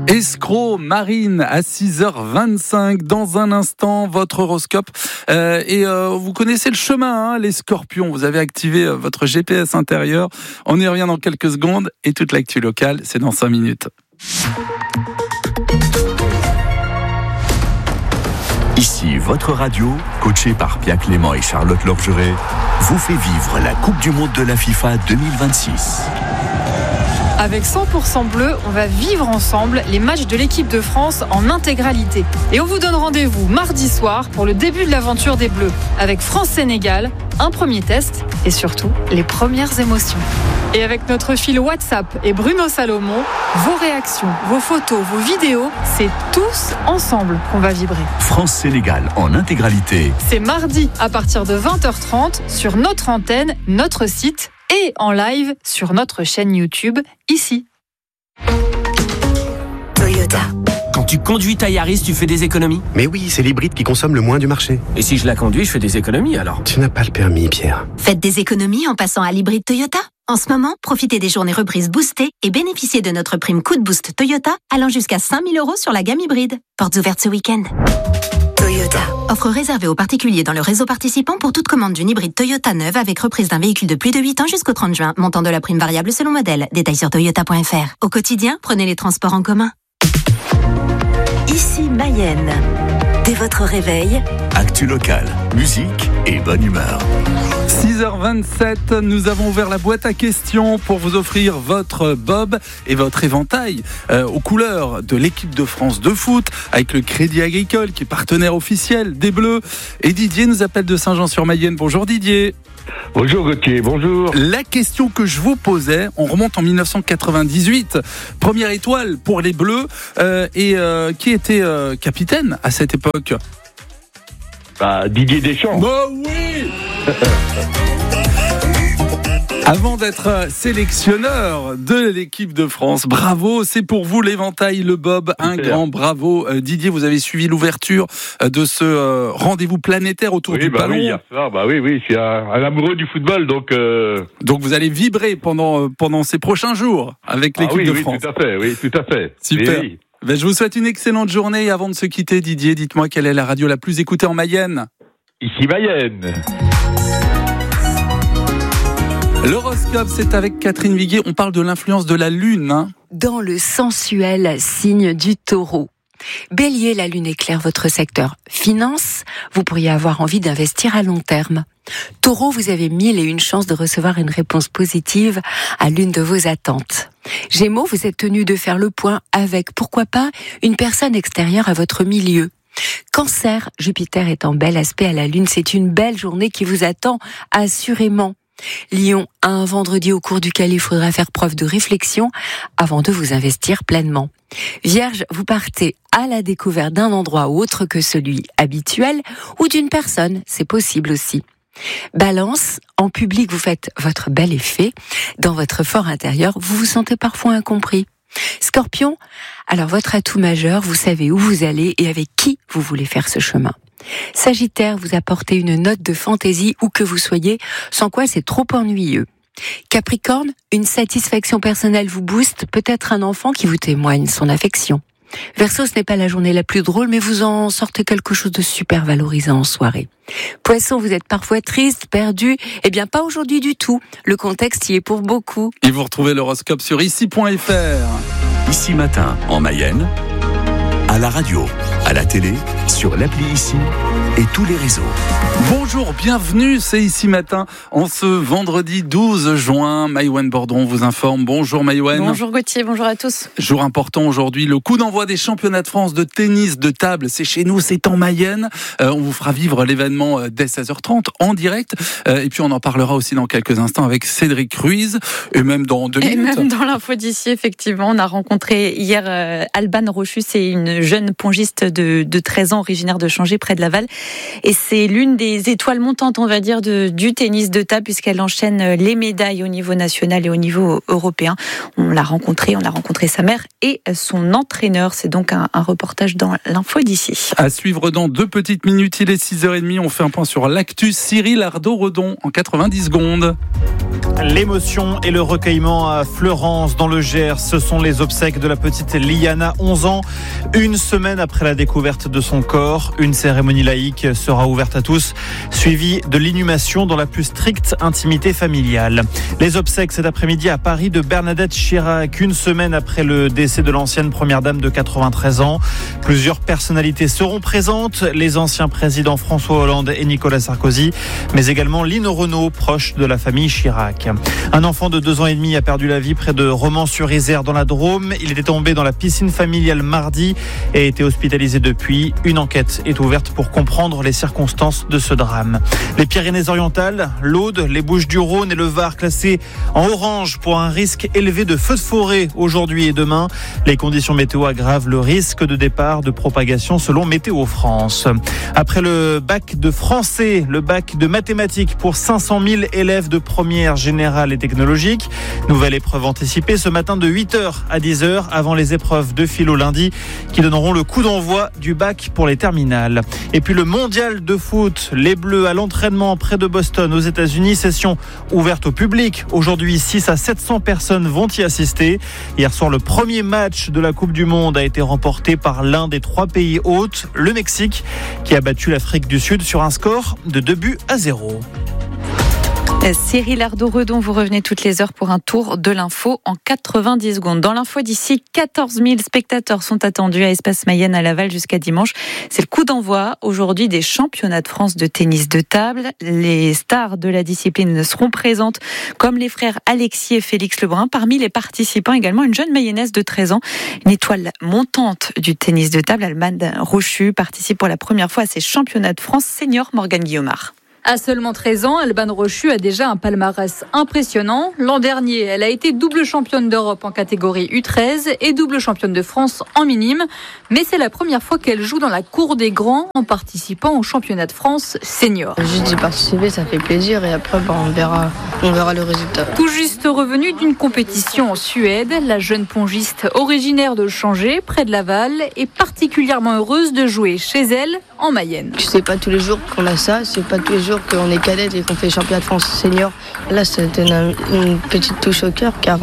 Escroc Marine à 6h25. Dans un instant, votre horoscope. Vous connaissez le chemin, les scorpions. Vous avez activé votre GPS intérieur. On y revient dans quelques secondes. Et toute l'actu locale, c'est dans 5 minutes. Ici, votre radio, coachée par Pia Clément et Charlotte Lorgeret, vous fait vivre la Coupe du Monde de la FIFA 2026. Avec 100% bleu, on va vivre ensemble les matchs de l'équipe de France en intégralité. Et on vous donne rendez-vous mardi soir pour le début de l'aventure des Bleus. Avec France-Sénégal, un premier test et surtout les premières émotions. Et avec notre fil WhatsApp et Bruno Salomon, vos réactions, vos photos, vos vidéos, c'est tous ensemble qu'on va vibrer. France-Sénégal en intégralité. C'est mardi à partir de 20h30 sur notre antenne, notre site et en live sur notre chaîne YouTube, ici. Toyota. Quand tu conduis ta Yaris, tu fais des économies? Mais oui, c'est l'hybride qui consomme le moins du marché. Et si je la conduis, je fais des économies alors? Tu n'as pas le permis, Pierre. Faites des économies en passant à l'hybride Toyota. En ce moment, profitez des journées reprises boostées et bénéficiez de notre prime coup de boost Toyota allant jusqu'à 5 000 € sur la gamme hybride. Portes ouvertes ce week-end. Toyota. Offre réservée aux particuliers dans le réseau participant pour toute commande d'une hybride Toyota neuve avec reprise d'un véhicule de plus de 8 ans jusqu'au 30 juin. Montant de la prime variable selon modèle. Détails sur toyota.fr. Au quotidien, prenez les transports en commun. Ici Mayenne. Dès votre réveil, Actu locale, musique et bonne humeur. 6h27, nous avons ouvert la boîte à questions pour vous offrir votre bob et votre éventail aux couleurs de l'équipe de France de foot avec le Crédit Agricole qui est partenaire officiel des Bleus. Et Didier nous appelle de Saint-Jean-sur-Mayenne. Bonjour Didier. Bonjour Gauthier, bonjour. La question que je vous posais, on remonte en 1998, première étoile pour les Bleus, qui était capitaine à cette époque? Didier Deschamps. Bah oui. Avant d'être sélectionneur de l'équipe de France, bravo, c'est pour vous l'éventail, le bob, un grand bravo. Didier, vous avez suivi l'ouverture de ce rendez-vous planétaire autour du ballon. Oui, hier soir, oui, je suis un amoureux du football, donc... Donc vous allez vibrer pendant ces prochains jours avec l'équipe de France. Oui, tout à fait. Super. Oui. Ben, je vous souhaite une excellente journée. Et avant de se quitter, Didier, dites-moi quelle est la radio la plus écoutée en Mayenne? Ici Mayenne. L'horoscope, c'est avec Catherine Viguier. On parle de l'influence de la Lune. Dans le sensuel signe du Taureau. Bélier, la Lune éclaire votre secteur finance. Vous pourriez avoir envie d'investir à long terme. Taureau, vous avez 1001 chances de recevoir une réponse positive à l'une de vos attentes. Gémeaux, vous êtes tenu de faire le point avec, pourquoi pas, une personne extérieure à votre milieu. Cancer, Jupiter est en bel aspect à la Lune. C'est une belle journée qui vous attend, assurément. Lion, un vendredi au cours duquel il faudra faire preuve de réflexion avant de vous investir pleinement. Vierge, vous partez à la découverte d'un endroit autre que celui habituel ou d'une personne, c'est possible aussi. Balance, en public vous faites votre bel effet, dans votre fort intérieur vous vous sentez parfois incompris. Scorpion, alors votre atout majeur, vous savez où vous allez et avec qui vous voulez faire ce chemin. Sagittaire, vous apportez une note de fantaisie où que vous soyez, sans quoi c'est trop ennuyeux. Capricorne, une satisfaction personnelle vous booste, peut-être un enfant qui vous témoigne son affection. Verseau, ce n'est pas la journée la plus drôle, mais vous en sortez quelque chose de super valorisant en soirée. Poisson, vous êtes parfois triste, perdu, eh bien pas aujourd'hui du tout. Le contexte y est pour beaucoup. Et vous retrouvez l'horoscope sur ici.fr. Ici Matin en Mayenne, à la radio, à la télé, sur l'appli Ici et tous les réseaux. Bonjour, bienvenue, c'est Ici Matin en ce vendredi 12 juin. Maïwenn Bordron vous informe. Bonjour Maïwenn. Bonjour Gauthier, bonjour à tous. Jour important aujourd'hui, le coup d'envoi des championnats de France de tennis de table. C'est chez nous, c'est en Mayenne. On vous fera vivre l'événement dès 16h30 en direct. Et puis on en parlera aussi dans quelques instants avec Cédric Ruiz. Et même dans 2 minutes. Et même dans l'info d'ici, effectivement, on a rencontré hier Alban Rochus, c'est une jeune pongiste de 13 ans, originaire de Changé, près de Laval. Et c'est l'une des étoiles montantes, on va dire, du tennis de table, puisqu'elle enchaîne les médailles au niveau national et au niveau européen. On l'a rencontré sa mère et son entraîneur. C'est donc un reportage dans l'info d'ici. À suivre dans 2 petites minutes, il est 6h30. On fait un point sur l'actu. Cyril Ardo-Redon en 90 secondes. L'émotion et le recueillement à Fleurance dans le Gers, ce sont les obsèques de la petite Liana, 11 ans. Une semaine après la découverte de son corps, une cérémonie laïque sera ouverte à tous, suivie de l'inhumation dans la plus stricte intimité familiale. Les obsèques cet après-midi à Paris de Bernadette Chirac, une semaine après le décès de l'ancienne première dame de 93 ans. Plusieurs personnalités seront présentes, les anciens présidents François Hollande et Nicolas Sarkozy, mais également Lino Renault, proche de la famille Chirac. Un enfant de 2 ans et demi a perdu la vie près de Romans-sur-Isère dans la Drôme. Il était tombé dans la piscine familiale mardi et a été hospitalisé depuis. Une enquête est ouverte pour comprendre les circonstances de ce drame. Les Pyrénées-Orientales, l'Aude, les Bouches-du-Rhône et le Var classés en orange pour un risque élevé de feux de forêt aujourd'hui et demain. Les conditions météo aggravent le risque de départ de propagation selon Météo France. Après le bac de français, le bac de mathématiques pour 500 000 élèves de première générale et technologique. Nouvelle épreuve anticipée ce matin de 8h à 10h avant les épreuves de philo lundi qui donneront le coup d'envoi du bac pour les terminales. Et puis le mondial de foot, les Bleus à l'entraînement près de Boston aux États-Unis, session ouverte au public. Aujourd'hui, 600 à 700 personnes vont y assister. Hier soir, le premier match de la Coupe du Monde a été remporté par l'un des 3 pays hôtes, le Mexique, qui a battu l'Afrique du Sud sur un score de 2-0. Cyril Ardo-Redon, vous revenez toutes les heures pour un tour de l'info en 90 secondes. Dans l'info d'ici, 14 000 spectateurs sont attendus à Espace Mayenne à Laval jusqu'à dimanche. C'est le coup d'envoi aujourd'hui des championnats de France de tennis de table. Les stars de la discipline seront présentes comme les frères Alexis et Félix Lebrun. Parmi les participants également une jeune Mayennaise de 13 ans, une étoile montante du tennis de table. Alban Rochu participe pour la première fois à ces championnats de France senior. Morgane Guillaumard. À seulement 13 ans, Alban Rochu a déjà un palmarès impressionnant. L'an dernier, elle a été double championne d'Europe en catégorie U13 et double championne de France en minime. Mais c'est la première fois qu'elle joue dans la cour des grands en participant au championnat de France senior. Juste d'y participer, ça fait plaisir et après on verra le résultat. Tout juste revenue d'une compétition en Suède, la jeune pongiste originaire de Changé, près de Laval, est particulièrement heureuse de jouer chez elle en Mayenne. C'est pas tous les jours qu'on a ça, c'est pas tous les jours qu'on est cadette et qu'on fait championnat de France senior. Là, c'était une petite touche au cœur car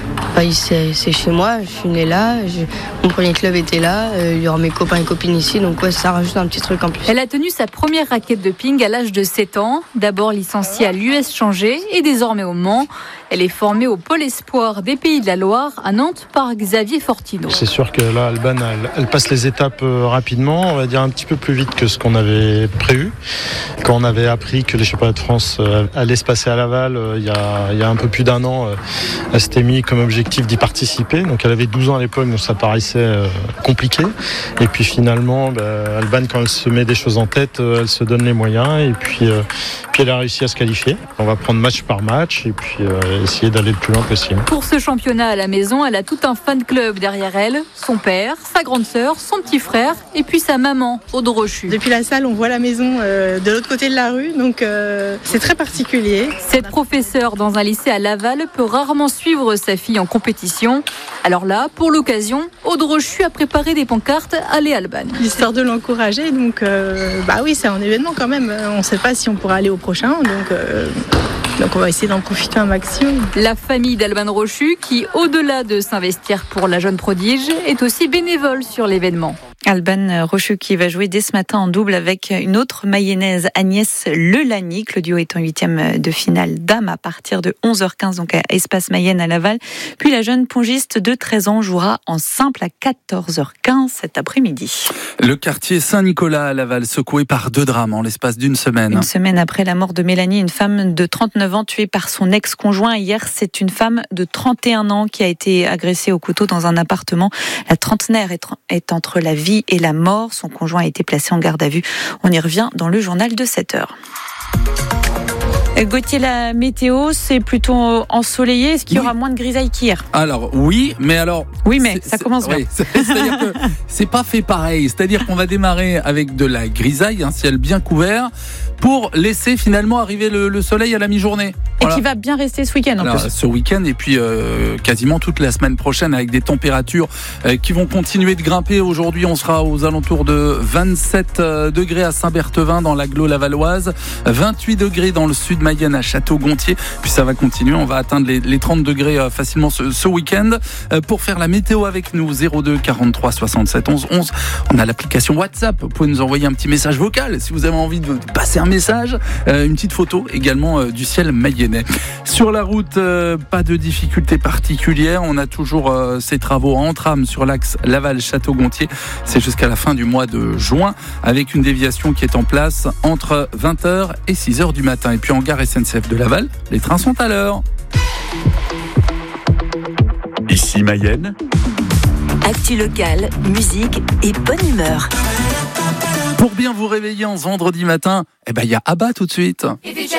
c'est chez moi, je suis née là, mon premier club était là, il y aura mes copains et copines ici, donc ouais, ça rajoute un petit truc en plus. Elle a tenu sa première raquette de ping à l'âge de 7 ans, d'abord licenciée à l'US Changé et désormais au Mans. Elle est formée au pôle espoir des Pays de la Loire à Nantes par Xavier Fortino. C'est sûr que là, Alban, elle passe les étapes rapidement, on va dire un petit peu plus vite que ce qu'on avait prévu. Quand on avait appris que les championnats de France allaient se passer à Laval, il y a un peu plus d'1 an, elle s'était mis comme objectif d'y participer. Donc elle avait 12 ans à l'époque, donc ça paraissait compliqué. Et puis finalement, Alban, quand elle se met des choses en tête, elle se donne les moyens et puis elle a réussi à se qualifier. On va prendre match par match et puis essayer d'aller le plus loin possible. Pour ce championnat à la maison, elle a tout un fan club derrière elle, son père, sa grande sœur, son petit frère et puis sa maman, Aude Rochu. Depuis la salle, on voit la maison de l'autre côté de la rue, donc c'est très particulier. Cette professeure dans un lycée à Laval peut rarement suivre sa fille en compétition. Alors là, pour l'occasion, Aude Rochu a préparé des pancartes Allez Alban. L'histoire de l'encourager, donc oui, c'est un événement quand même. On ne sait pas si on pourra aller au prochain, donc on va essayer d'en profiter un maximum. La famille d'Alban Rochu, qui, au-delà de s'investir pour la jeune prodige, est aussi bénévole sur l'événement. Alban Rochu qui va jouer dès ce matin en double avec une autre Mayennaise, Agnès Lelanique. Le duo est en 8e de finale dames à partir de 11h15, donc à Espace Mayenne à Laval. Puis la jeune pongiste de 13 ans jouera en simple à 14h15 cet après-midi. Le quartier Saint-Nicolas à Laval, secoué par 2 drames en l'espace d'une semaine. Une semaine après la mort de Mélanie, une femme de 39 ans tuée par son ex-conjoint. Hier, c'est une femme de 31 ans qui a été agressée au couteau dans un appartement. La trentenaire est entre la vie et la mort. Son conjoint a été placé en garde à vue. On y revient dans le journal de 7h. Gauthier, la météo, c'est plutôt ensoleillé. Est-ce qu'il y aura moins de grisaille qu'hier ? Alors oui, mais ça commence bien. Oui, c'est-à-dire que c'est pas fait pareil. C'est-à-dire qu'on va démarrer avec de la grisaille, un ciel bien couvert, pour laisser finalement arriver le soleil à la mi-journée. Voilà. Et qui va bien rester ce week-end en plus. Ce week-end et puis quasiment toute la semaine prochaine avec des températures qui vont continuer de grimper. Aujourd'hui, on sera aux alentours de 27 degrés à Saint-Berthevin dans l'agglo lavalloise, 28 degrés dans le sud Mayenne à Château-Gontier. Puis ça va continuer, on va atteindre les 30 degrés facilement ce week-end. Pour faire la météo avec nous, 02 43 67 11 11. On a l'application WhatsApp. Vous pouvez nous envoyer un petit message vocal si vous avez envie de passer un message. Une petite photo également du ciel mayennais. Sur la route, pas de difficultés particulières. On a toujours ces travaux en trame sur l'axe Laval-Château-Gontier. C'est jusqu'à la fin du mois de juin avec une déviation qui est en place entre 20h et 6h du matin. Et puis en gare SNCF de Laval, les trains sont à l'heure. Ici Mayenne. Actu locale, musique et bonne humeur. Pour bien vous réveiller en ce vendredi matin, il y a ABBA tout de suite.